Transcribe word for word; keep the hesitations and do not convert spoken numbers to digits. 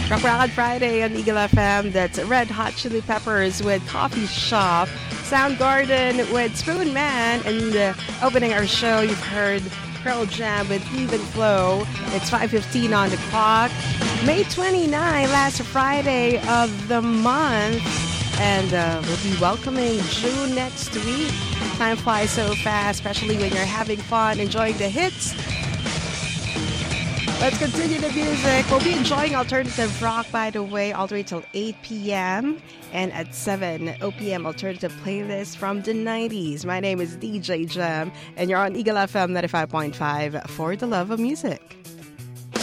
Rock Rock'n'Roll Friday on Eagle F M. That's Red Hot Chili Peppers with Coffee Shop. Soundgarden with Spoon Man. And uh, opening our show, you've heard Pearl Jam with Even Flow. It's five fifteen on the clock. May twenty-ninth, last Friday of the month. And uh, we'll be welcoming June next week. Time flies so fast, especially when you're having fun, enjoying the hits. Let's continue the music. We'll be enjoying alternative rock, by the way, all the way till eight p.m. And at seven p.m. alternative playlist from the nineties. My name is D J Jem, and you're on Eagle F M ninety-five point five for the love of music.